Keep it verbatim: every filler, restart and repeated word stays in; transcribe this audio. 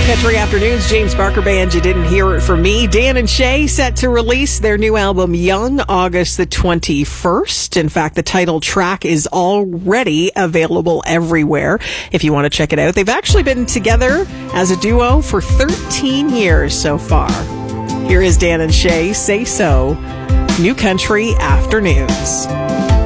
Country Afternoons, James Barker Band. You didn't hear it from me. Dan and Shay set to release their new album, Young, August the twenty-first. In fact, the title track is already available everywhere if you want to check it out. They've actually been together as a duo for thirteen years so far. Here is Dan and Shay, Say So, New Country Afternoons.